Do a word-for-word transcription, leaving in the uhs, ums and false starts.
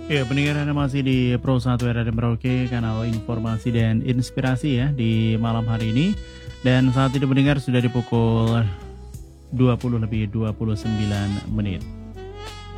Ya, pendengar Anda masih di Pro satu R R Merauke, kanal informasi dan inspirasi ya di malam hari ini. Dan saat ini pendengar sudah di pukul dua puluh lebih dua puluh sembilan menit.